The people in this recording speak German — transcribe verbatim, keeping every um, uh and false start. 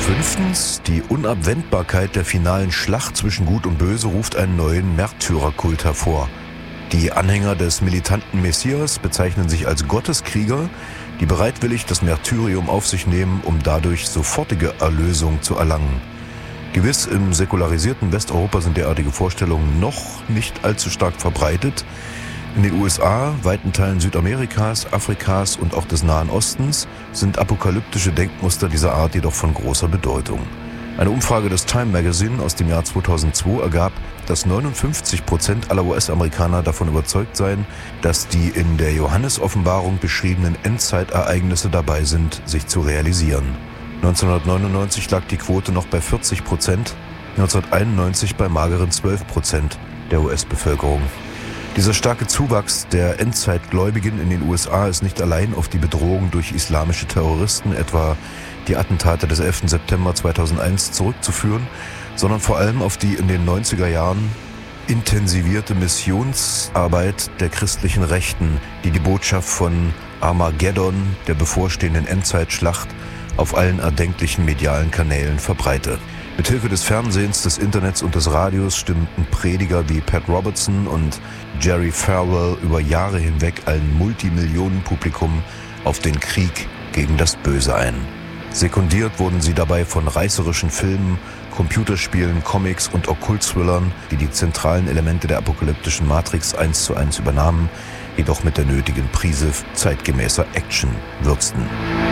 Fünftens, die Unabwendbarkeit der finalen Schlacht zwischen Gut und Böse ruft einen neuen Märtyrerkult hervor. Die Anhänger des militanten Messias bezeichnen sich als Gotteskrieger, die bereitwillig das Märtyrium auf sich nehmen, um dadurch sofortige Erlösung zu erlangen. Gewiss, im säkularisierten Westeuropa sind derartige Vorstellungen noch nicht allzu stark verbreitet. In den U S A, weiten Teilen Südamerikas, Afrikas und auch des Nahen Ostens sind apokalyptische Denkmuster dieser Art jedoch von großer Bedeutung. Eine Umfrage des Time Magazine aus dem Jahr zweitausendzwei ergab, dass neunundfünfzig Prozent aller U S-Amerikaner davon überzeugt seien, dass die in der Johannes-Offenbarung beschriebenen Endzeitereignisse dabei sind, sich zu realisieren. neunzehnhundertneunundneunzig lag die Quote noch bei vierzig Prozent, neunzehnhunderteinundneunzig bei mageren zwölf Prozent der U S-Bevölkerung. Dieser starke Zuwachs der Endzeitgläubigen in den U S A ist nicht allein auf die Bedrohung durch islamische Terroristen, etwa die Attentate des elften September zweitausendeins, zurückzuführen, sondern vor allem auf die in den neunziger Jahren intensivierte Missionsarbeit der christlichen Rechten, die die Botschaft von Armageddon, der bevorstehenden Endzeitschlacht, auf allen erdenklichen medialen Kanälen verbreite. Mithilfe des Fernsehens, des Internets und des Radios stimmten Prediger wie Pat Robertson und Jerry Falwell über Jahre hinweg ein Multimillionenpublikum auf den Krieg gegen das Böse ein. Sekundiert wurden sie dabei von reißerischen Filmen, Computerspielen, Comics und Okkult-Thrillern, die die zentralen Elemente der apokalyptischen Matrix eins zu eins übernahmen, jedoch mit der nötigen Prise zeitgemäßer Action würzten.